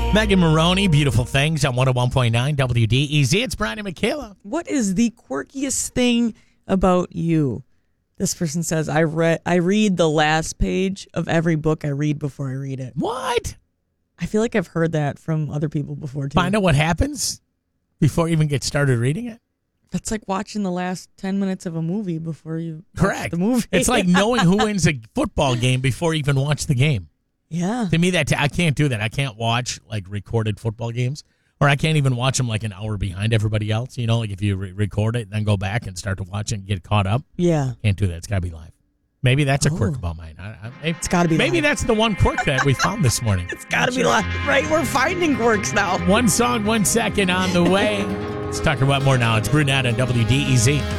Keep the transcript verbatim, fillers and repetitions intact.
Megan Maroney, Beautiful Things on one oh one point nine W D E Z. It's Brian and Michaela. What is the quirkiest thing about you? This person says, I read I read the last page of every book I read before I read it. What? I feel like I've heard that from other people before, too. Find out what happens before you even get started reading it? That's like watching the last ten minutes of a movie before you Correct. watch the movie. It's like knowing who wins a football game before you even watch the game. Yeah. To me, that t- I can't do that. I can't watch like recorded football games, or I can't even watch them like an hour behind everybody else. You know, like if you re- record it, then go back and start to watch it and get caught up. Yeah. Can't do that. It's got to be live. Maybe that's a Oh. quirk about mine. I, I, It's got to be Maybe live. that's the one quirk that we found this morning. It's got to be live, right? We're finding quirks now. One song, one second on the way. Let's talk about more now. It's Brunette on W D E Z.